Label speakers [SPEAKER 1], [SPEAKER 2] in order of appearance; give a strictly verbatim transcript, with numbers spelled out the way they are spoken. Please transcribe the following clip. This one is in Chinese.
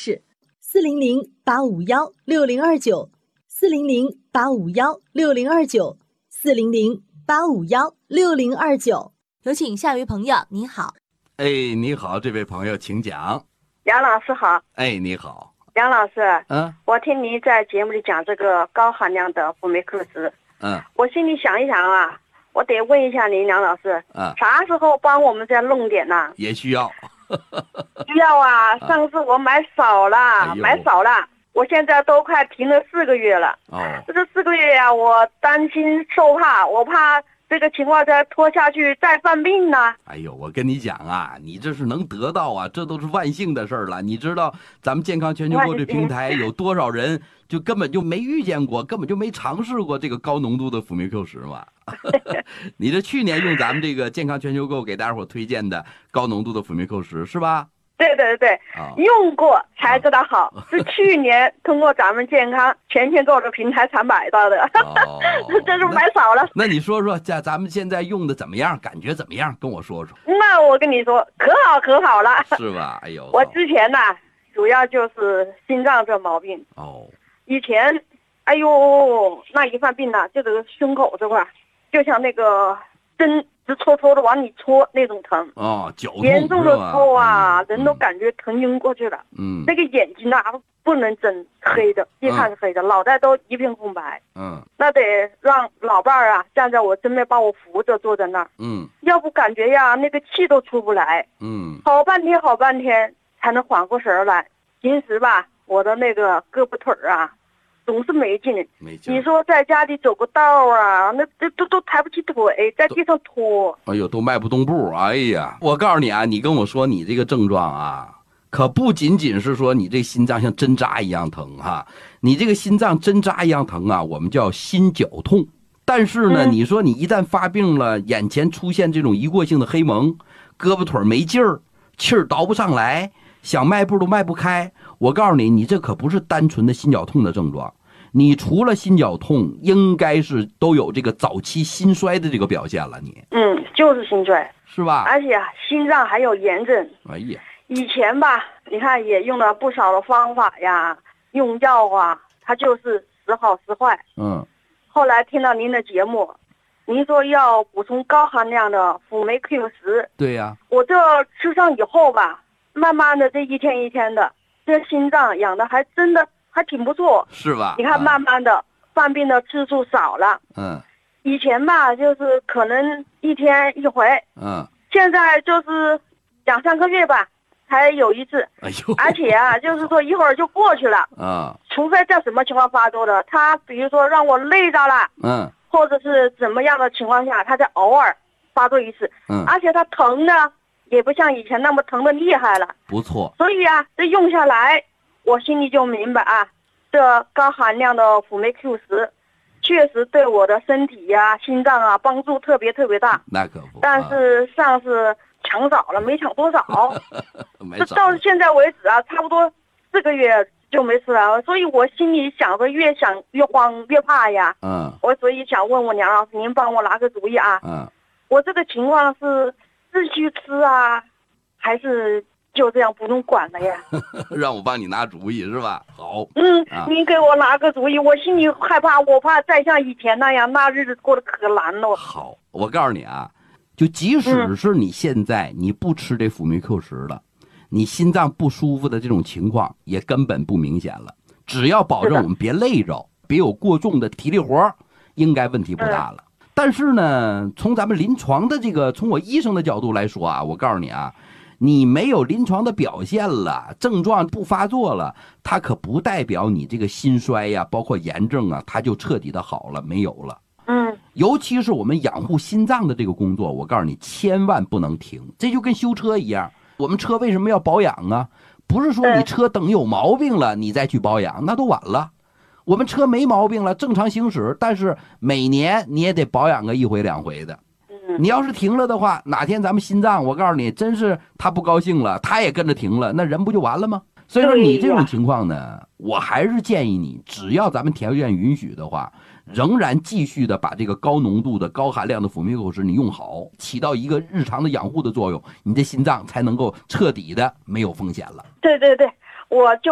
[SPEAKER 1] 是四零零八五幺六零二九，四零零八五幺六零二九，四零零八五幺六零二九。有请下一位朋友，你好。
[SPEAKER 2] 哎，你好，这位朋友，请讲。
[SPEAKER 3] 杨老师好。
[SPEAKER 2] 哎，你好。
[SPEAKER 3] 杨老师，
[SPEAKER 2] 嗯，
[SPEAKER 3] 我听您在节目里讲这个高含量的辅酶 Q 十，
[SPEAKER 2] 嗯，
[SPEAKER 3] 我心里想一想啊，我得问一下您，杨老师，
[SPEAKER 2] 嗯，
[SPEAKER 3] 啥时候帮我们再弄点呢？
[SPEAKER 2] 也需要。
[SPEAKER 3] 需要啊，上次我买少了，
[SPEAKER 2] 哎、
[SPEAKER 3] 买少了，我现在都快停了四个月了。
[SPEAKER 2] 哦，
[SPEAKER 3] 这四个月呀、啊，我担心受怕，我怕这个情况再拖下去再犯病呢。
[SPEAKER 2] 哎呦，我跟你讲啊，你这是能得到啊，这都是万幸的事儿了。你知道咱们健康全球购这平台有多少人就根本就没遇见过，根本就没尝试过这个高浓度的辅酶 Q 十嘛？你这去年用咱们这个健康全球购给大家伙推荐的高浓度的辅酶 Q 十是吧？
[SPEAKER 3] 对对对对、哦，用过才知道好，哦、是去年通过咱们健康全球购的平台才买到的。哦，这是买少了。
[SPEAKER 2] 那, 那你说说，在咱们现在用的怎么样？感觉怎么样？跟我说说。
[SPEAKER 3] 那我跟你说，可好可好了。
[SPEAKER 2] 是吧？哎呦，
[SPEAKER 3] 我之前呢，主要就是心脏这毛病。
[SPEAKER 2] 哦。
[SPEAKER 3] 以前，哎呦，那一犯病呢，就这个胸口这块，就像那个针直戳戳的往里戳那种疼。
[SPEAKER 2] 哦，绞痛。
[SPEAKER 3] 严重的时候啊，
[SPEAKER 2] 嗯、
[SPEAKER 3] 人都感觉疼晕过去了。
[SPEAKER 2] 嗯。
[SPEAKER 3] 那个眼睛啊，不能睁，黑的，一看是黑的，嗯、脑袋都一片空白。
[SPEAKER 2] 嗯。
[SPEAKER 3] 那得让老伴儿啊站在我身边，把我扶着坐在那儿。
[SPEAKER 2] 嗯。
[SPEAKER 3] 要不感觉呀，那个气都出不来。
[SPEAKER 2] 嗯。
[SPEAKER 3] 好半天，好半天才能缓过神来。平时吧，我的那个胳膊腿儿啊，总是没劲。
[SPEAKER 2] 没劲。
[SPEAKER 3] 你说在家里走个道啊，那这都都抬不起腿，在地上拖。
[SPEAKER 2] 哎呦，都迈不动步。哎呀，我告诉你啊，你跟我说你这个症状啊，可不仅仅是说你这心脏像针扎一样疼哈，你这个心脏针扎一样疼啊，我们叫心绞痛。但是呢，嗯、你说你一旦发病了，眼前出现这种一过性的黑蒙，胳膊腿没劲儿，气儿倒不上来，想迈步都迈不开。我告诉你，你这可不是单纯的心绞痛的症状，你除了心绞痛，应该是都有这个早期心衰的这个表现了。你
[SPEAKER 3] 嗯，就是心衰，是吧？而且心脏还有炎症。
[SPEAKER 2] 哎呀，
[SPEAKER 3] 以前吧，你看也用了不少的方法呀，用药啊，它就是时好时坏。
[SPEAKER 2] 嗯。
[SPEAKER 3] 后来听到您的节目，您说要补充高含量的辅酶 Q 十。
[SPEAKER 2] 对呀、啊。
[SPEAKER 3] 我这吃上以后吧，慢慢的这一天一天的。这心脏养的还真的还挺不错，
[SPEAKER 2] 是吧？
[SPEAKER 3] 你看，慢慢的、嗯、犯病的次数少了。
[SPEAKER 2] 嗯，
[SPEAKER 3] 以前吧，就是可能一天一回。
[SPEAKER 2] 嗯，
[SPEAKER 3] 现在就是两三个月吧，才有一次。
[SPEAKER 2] 哎呦，
[SPEAKER 3] 而且啊，就是说一会儿就过去了。
[SPEAKER 2] 啊，
[SPEAKER 3] 除非在什么情况发作的，他比如说让我累着了，
[SPEAKER 2] 嗯，
[SPEAKER 3] 或者是怎么样的情况下，他才偶尔发作一次。
[SPEAKER 2] 嗯，
[SPEAKER 3] 而且他疼呢。也不像以前那么疼的厉害了，
[SPEAKER 2] 不错。
[SPEAKER 3] 所以啊，这用下来，我心里就明白啊，这高含量的辅酶 Q 十，确实对我的身体呀、啊、心脏啊帮助特别特别大。
[SPEAKER 2] 那可不。
[SPEAKER 3] 但是上次抢早了，没抢多少。
[SPEAKER 2] 没
[SPEAKER 3] 这到现在为止啊，差不多四个月就没吃了，所以我心里想着越想越慌越怕呀。
[SPEAKER 2] 嗯。
[SPEAKER 3] 我所以想问问梁老师，您帮我拿个主意啊。
[SPEAKER 2] 嗯。
[SPEAKER 3] 我这个情况是。继续吃啊，还是就这样不用管了呀？
[SPEAKER 2] 让我帮你拿主意是吧？好，
[SPEAKER 3] 嗯，啊、您给我拿个主意，我心里害怕，我怕再像以前那样，那日子过得可难了。
[SPEAKER 2] 好，我告诉你啊，就即使是你现在你不吃这辅酶 Q 十了，嗯、你心脏不舒服的这种情况也根本不明显了。只要保证我们别累着，别有过重的体力活，应该问题不大了。嗯，但是呢，从咱们临床的这个，从我医生的角度来说啊，我告诉你啊，你没有临床的表现了，症状不发作了，它可不代表你这个心衰呀、啊，包括炎症啊，它就彻底的好了，没有了。
[SPEAKER 3] 嗯，
[SPEAKER 2] 尤其是我们养护心脏的这个工作，我告诉你，千万不能停。这就跟修车一样，我们车为什么要保养啊？不是说你车等有毛病了你再去保养，那都晚了。我们车没毛病了，正常行驶，但是每年你也得保养个一回两回的。你要是停了的话，哪天咱们心脏，我告诉你，真是他不高兴了，他也跟着停了，那人不就完了吗？所以说你这种情况呢，我还是建议你，只要咱们条件允许的话，仍然继续的把这个高浓度的高含量的辅酶 Q 十你用好，起到一个日常的养护的作用，你的心脏才能够彻底的没有风险了。
[SPEAKER 3] 对对对，我就